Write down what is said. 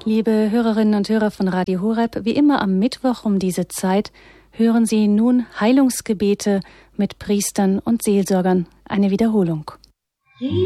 Liebe Hörerinnen und Hörer von Radio Horeb, wie immer am Mittwoch um diese Zeit hören Sie nun Heilungsgebete mit Priestern und Seelsorgern. Eine Wiederholung.